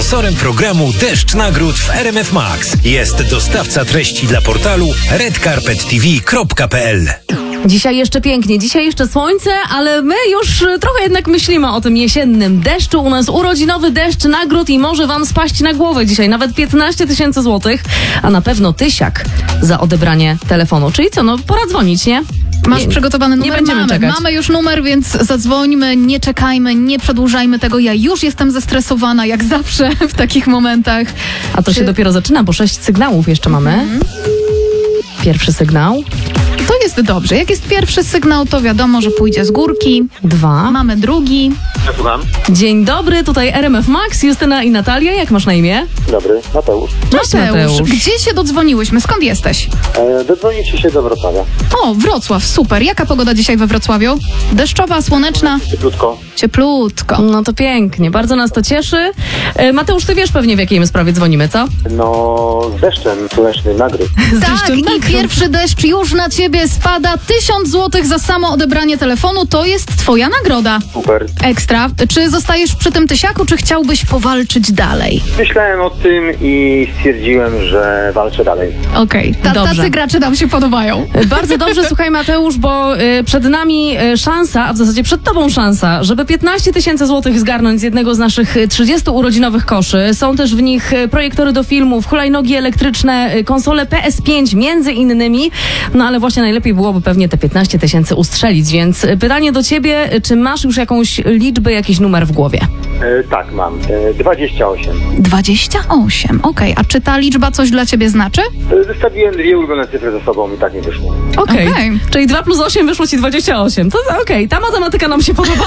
Sponsorem programu Deszcz Nagród w RMF Max jest dostawca treści dla portalu redcarpettv.pl. Dzisiaj jeszcze pięknie, dzisiaj jeszcze słońce, ale my już trochę jednak myślimy o tym jesiennym deszczu. U nas urodzinowy deszcz nagród i może wam spaść na głowę dzisiaj nawet 15 000 złotych, a na pewno 1000 za odebranie telefonu. Czyli co, no pora dzwonić, nie? Masz przygotowany numer? Nie będziemy czekać. Mamy już numer, więc zadzwońmy, nie czekajmy, nie przedłużajmy tego. Ja już jestem zestresowana, jak zawsze w takich momentach. A to się dopiero zaczyna, bo 6 sygnałów jeszcze mamy. Pierwszy sygnał. To jest dobrze. Jak jest pierwszy sygnał, to wiadomo, że pójdzie z górki. 2. Mamy drugi. Ja słucham. Dzień dobry, tutaj RMF Max, Justyna i Natalia. Jak masz na imię? Dobry, Mateusz. Cześć, Mateusz. Gdzie się dodzwoniłyśmy? Skąd jesteś? Dodzwonicie się do Wrocławia. O, Wrocław, super. Jaka pogoda dzisiaj we Wrocławiu? Deszczowa, słoneczna? Cieplutko. Cieplutko. No to pięknie, bardzo nas to cieszy. Mateusz, ty wiesz pewnie, w jakiej my sprawie dzwonimy, co? No, z deszczem słoneczny nagród. Tak, i pierwszy deszcz już na ciebie spada. 1000 złotych za samo odebranie telefonu. To jest twoja nagroda. Super. Ekstra. Czy zostajesz przy tym tysiaku, czy chciałbyś powalczyć dalej? Myślałem o tym i stwierdziłem, że walczę dalej. Okej. Dobrze. Tacy gracze nam się podobają. Bardzo dobrze, słuchaj Mateusz, bo przed nami szansa, a w zasadzie przed tobą szansa, żeby 15 000 złotych zgarnąć z jednego z naszych 30 urodzinowych koszy. Są też w nich projektory do filmów, hulajnogi elektryczne, konsole PS5 między innymi. No ale właśnie najlepiej byłoby pewnie te 15 000 ustrzelić, więc pytanie do ciebie, czy masz już jakąś liczbę, jakiś numer w głowie? Tak, mam. 28. 28. Okej. A czy ta liczba coś dla ciebie znaczy? Zostawiłem 2 ulubione cyfry ze sobą i tak nie wyszło. Okej. Okej. Czyli 2 + 8 wyszło ci 28. To okej, ta matematyka nam się podoba.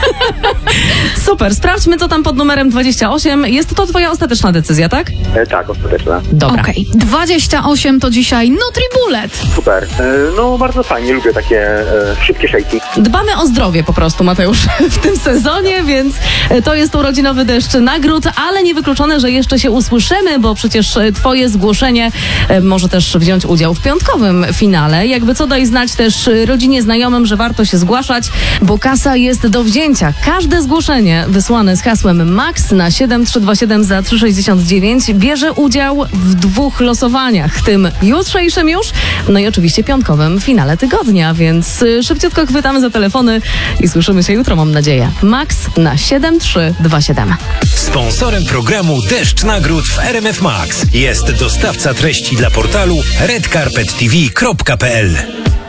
Super, sprawdźmy, co tam pod numerem 28. Jest to twoja ostateczna decyzja, tak? Tak, ostateczna. Dobra. Okej. 28 to dzisiaj NutriBullet. Super. No, bardzo fajnie. Lubię takie szybkie szejki. Dbamy o zdrowie po prostu, Mateusz, w tym sezonie, więc to jest urodzinowy deszcz nagród, ale niewykluczone, że jeszcze się usłyszymy, bo przecież twoje zgłoszenie może też wziąć udział w piątkowym finale. Jakby co, daj znać też rodzinie, znajomym, że warto się zgłaszać, bo kasa jest do wzięcia. Każde zgłoszenie wysłane z hasłem MAX na 7327 za 3,69 bierze udział w 2 losowaniach, tym jutrzejszym już, no i oczywiście piątkowym finale tygodnia, więc szybciutko chwytamy za telefony i słyszymy się jutro, mam nadzieję. MAX na 7327. Sponsorem programu Deszcz Nagród w RMF Max jest dostawca treści dla portalu redcarpettv.pl.